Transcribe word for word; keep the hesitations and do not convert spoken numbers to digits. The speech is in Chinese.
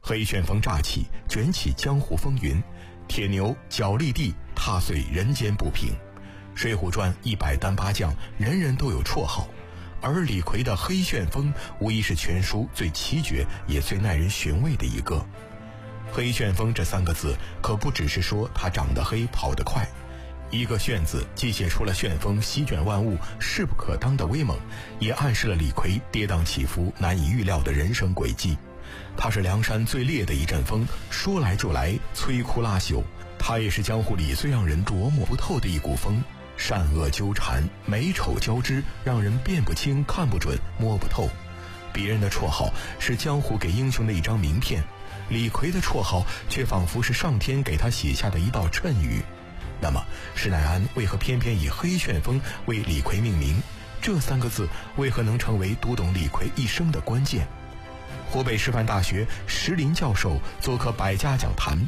黑旋风乍起，卷起江湖风云，铁牛脚力地，踏碎人间不平。水浒传一百单八将，人人都有绰号，而李逵的黑旋风无疑是全书最奇绝也最耐人寻味的一个。黑旋风这三个字可不只是说他长得黑跑得快，一个旋字既写出了旋风席卷万物势不可当的威猛，也暗示了李逵跌宕起伏难以预料的人生轨迹。他是梁山最烈的一阵风，说来就来，摧枯拉朽。他也是江湖里最让人琢磨不透的一股风，善恶纠缠，美丑交织，让人辨不清，看不准，摸不透。别人的绰号是江湖给英雄的一张名片，李逵的绰号却仿佛是上天给他写下的一道谶语。那么施耐庵为何偏偏以黑旋风为李逵命名？这三个字为何能成为读懂李逵一生的关键？湖北师范大学石林教授做客百家讲坛，